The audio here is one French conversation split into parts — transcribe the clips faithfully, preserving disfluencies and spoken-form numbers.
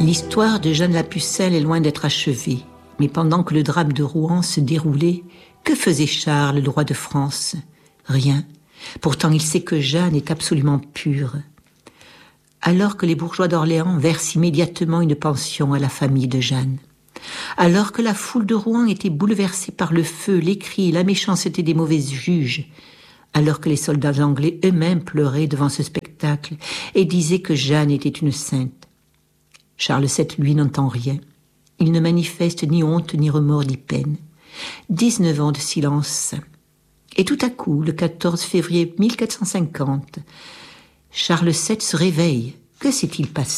L'histoire de Jeanne la Pucelle est loin d'être achevée. Mais pendant que le drame de Rouen se déroulait, que faisait Charles, le roi de France ? Rien. Pourtant, il sait que Jeanne est absolument pure. Alors que les bourgeois d'Orléans versent immédiatement une pension à la famille de Jeanne. Alors que la foule de Rouen était bouleversée par le feu, les cris et la méchanceté des mauvais juges. Alors que les soldats anglais eux-mêmes pleuraient devant ce spectacle et disaient que Jeanne était une sainte. Charles sept, lui, n'entend rien. Il ne manifeste ni honte, ni remords, ni peine. dix-neuf ans de silence. Et tout à coup, le quatorze février mille quatre cent cinquante, Charles sept se réveille. Que s'est-il passé ?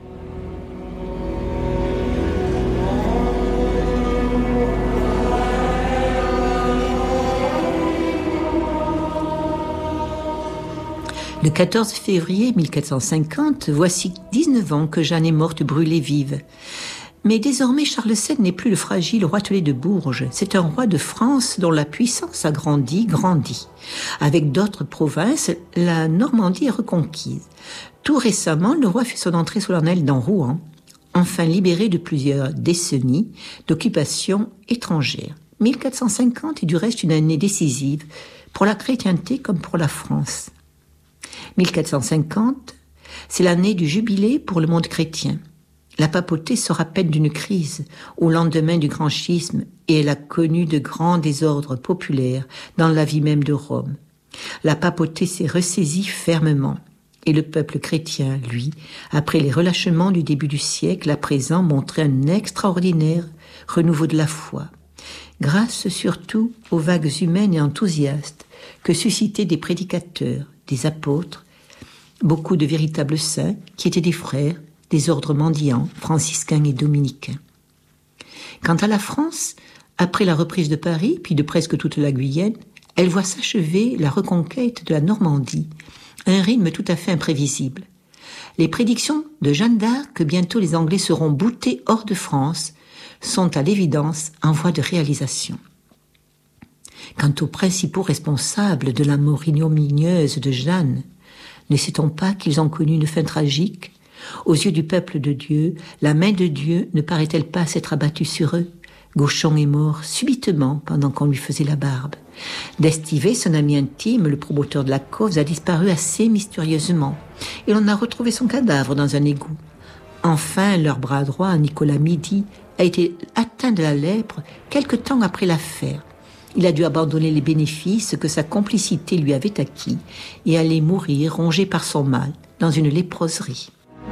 Le quatorze février mille quatre cent cinquante, voici dix-neuf ans que Jeanne est morte brûlée vive. Mais désormais, Charles sept n'est plus le fragile roitelet de Bourges. C'est un roi de France dont la puissance a grandi, grandi. Avec d'autres provinces, la Normandie est reconquise. Tout récemment, le roi fait son entrée solennelle dans Rouen, enfin libéré de plusieurs décennies d'occupation étrangère. mille quatre cent cinquante est du reste une année décisive pour la chrétienté comme pour la France. mille quatre cent cinquante, c'est l'année du jubilé pour le monde chrétien. La papauté sort à peine d'une crise au lendemain du grand schisme et elle a connu de grands désordres populaires dans la vie même de Rome. La papauté s'est ressaisie fermement et le peuple chrétien, lui, après les relâchements du début du siècle, à présent montré un extraordinaire renouveau de la foi, grâce surtout aux vagues humaines et enthousiastes que suscitaient des prédicateurs, des apôtres, beaucoup de véritables saints qui étaient des frères, des ordres mendiants, franciscains et dominicains. Quant à la France, après la reprise de Paris, puis de presque toute la Guyenne, elle voit s'achever la reconquête de la Normandie, un rythme tout à fait imprévisible. Les prédictions de Jeanne d'Arc que bientôt les Anglais seront boutés hors de France sont à l'évidence en voie de réalisation. Quant aux principaux responsables de la mort ignominieuse de Jeanne, ne sait-on pas qu'ils ont connu une fin tragique ? Aux yeux du peuple de Dieu, la main de Dieu ne paraît-elle pas s'être abattue sur eux ? Gauchon est mort subitement pendant qu'on lui faisait la barbe. d'Estivé, son ami intime, le promoteur de la cause, a disparu assez mystérieusement et l'on a retrouvé son cadavre dans un égout. Enfin, leur bras droit, Nicolas Midi, a été atteint de la lèpre quelque temps après l'affaire. Il a dû abandonner les bénéfices que sa complicité lui avait acquis et aller mourir rongé par son mal dans une léproserie.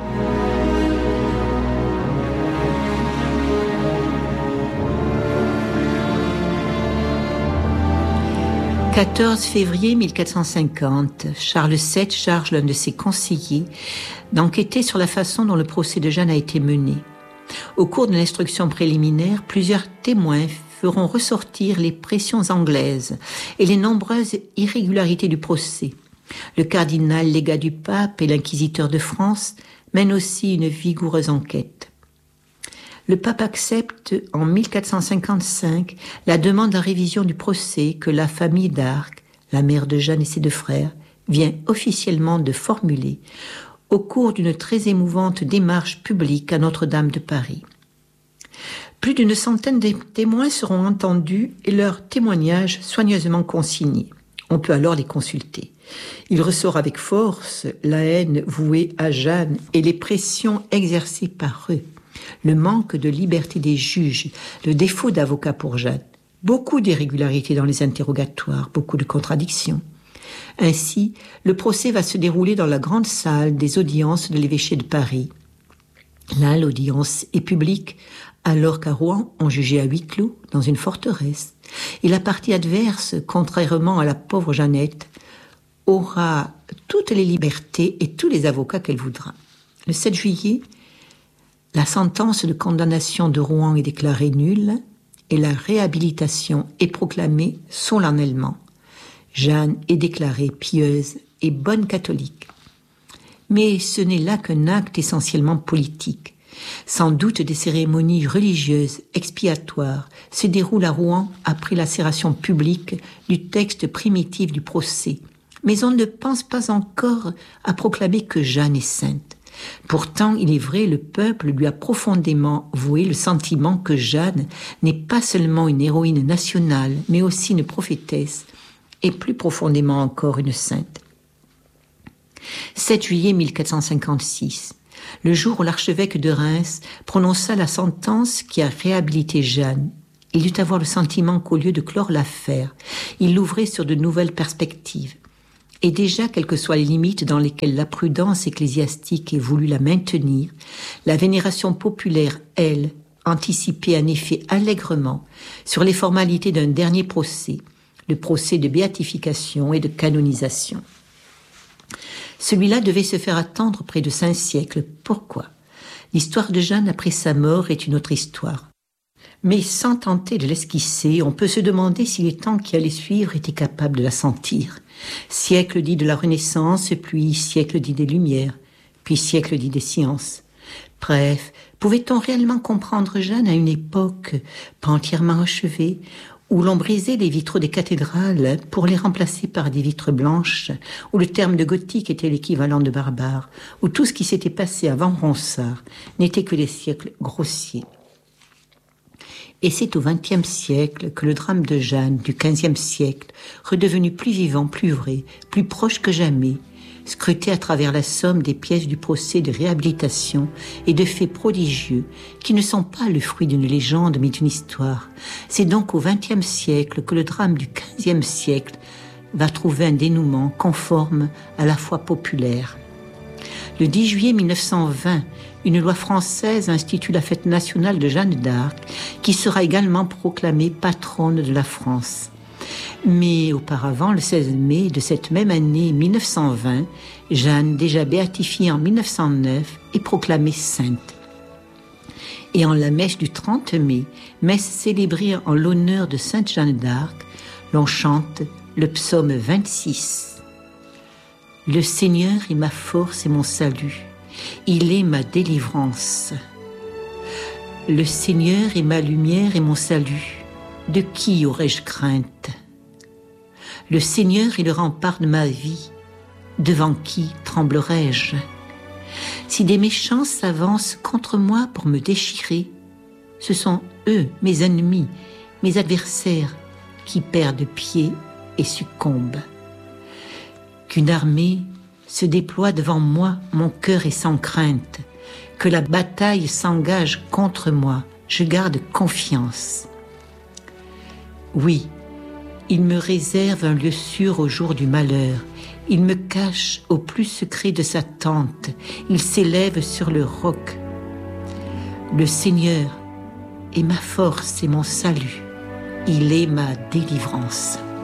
quatorze février mille quatre cent cinquante, Charles sept charge l'un de ses conseillers d'enquêter sur la façon dont le procès de Jeanne a été mené. Au cours de l'instruction préliminaire, plusieurs témoins feront ressortir les pressions anglaises et les nombreuses irrégularités du procès. Le cardinal légat du pape et l'inquisiteur de France mènent aussi une vigoureuse enquête. Le pape accepte en mille quatre cent cinquante-cinq la demande de révision du procès que la famille d'Arc, la mère de Jeanne et ses deux frères, vient officiellement de formuler au cours d'une très émouvante démarche publique à Notre-Dame de Paris. Plus d'une centaine de témoins seront entendus et leurs témoignages soigneusement consignés. On peut alors les consulter. Il ressort avec force la haine vouée à Jeanne et les pressions exercées par eux. Le manque de liberté des juges, le défaut d'avocat pour Jeanne, beaucoup d'irrégularités dans les interrogatoires, beaucoup de contradictions. Ainsi, le procès va se dérouler dans la grande salle des audiences de l'évêché de Paris. Là, l'audience est publique, alors qu'à Rouen, on jugeait à huis clos, dans une forteresse. Et la partie adverse, contrairement à la pauvre Jeannette, aura toutes les libertés et tous les avocats qu'elle voudra. Le sept juillet, la sentence de condamnation de Rouen est déclarée nulle et la réhabilitation est proclamée solennellement. Jeanne est déclarée pieuse et bonne catholique. Mais ce n'est là qu'un acte essentiellement politique. Sans doute des cérémonies religieuses expiatoires se déroulent à Rouen après la serration publique du texte primitif du procès. Mais on ne pense pas encore à proclamer que Jeanne est sainte. Pourtant, il est vrai, le peuple lui a profondément voué le sentiment que Jeanne n'est pas seulement une héroïne nationale, mais aussi une prophétesse, et plus profondément encore une sainte. sept juillet mille quatre cent cinquante-six, le jour où l'archevêque de Reims prononça la sentence qui a réhabilité Jeanne. Il dut avoir le sentiment qu'au lieu de clore l'affaire, il l'ouvrait sur de nouvelles perspectives. Et déjà, quelles que soient les limites dans lesquelles la prudence ecclésiastique ait voulu la maintenir, la vénération populaire, elle, anticipait en effet allègrement sur les formalités d'un dernier procès, le procès de béatification et de canonisation. Celui-là devait se faire attendre près de cinq siècles. Pourquoi ? L'histoire de Jeanne après sa mort est une autre histoire. Mais sans tenter de l'esquisser, on peut se demander si les temps qui allaient suivre étaient capables de la sentir. Siècle dit de la Renaissance, puis siècle dit des Lumières, puis siècle dit des sciences. Bref, pouvait-on réellement comprendre Jeanne à une époque pas entièrement achevée, où l'on brisait les vitraux des cathédrales pour les remplacer par des vitres blanches, où le terme de gothique était l'équivalent de barbare, où tout ce qui s'était passé avant Ronsard n'était que des siècles grossiers. Et c'est au vingtième siècle que le drame de Jeanne du quinzième siècle, redevenu plus vivant, plus vrai, plus proche que jamais, scruté à travers la somme des pièces du procès de réhabilitation et de faits prodigieux qui ne sont pas le fruit d'une légende mais d'une histoire. C'est donc au vingtième siècle que le drame du quinzième siècle va trouver un dénouement conforme à la foi populaire. Le dix juillet mille neuf cent vingt, une loi française institue la fête nationale de Jeanne d'Arc, qui sera également proclamée patronne de la France. Mais auparavant, le seize mai de cette même année mille neuf cent vingt, Jeanne, déjà béatifiée en mille neuf cent neuf, est proclamée sainte. Et en la messe du trente mai, messe célébrée en l'honneur de sainte Jeanne d'Arc, l'on chante le psaume vingt-six. Le Seigneur est ma force et mon salut. Il est ma délivrance. Le Seigneur est ma lumière et mon salut. De qui aurais-je crainte ? Le Seigneur est le rempart de ma vie. Devant qui tremblerais-je ? Si des méchants s'avancent contre moi pour me déchirer, ce sont eux, mes ennemis, mes adversaires, qui perdent pied et succombent. Qu'une armée se déploie devant moi, mon cœur est sans crainte. Que la bataille s'engage contre moi, je garde confiance. Oui, il me réserve un lieu sûr au jour du malheur. Il me cache au plus secret de sa tente. Il s'élève sur le roc. Le Seigneur est ma force et mon salut. Il est ma délivrance.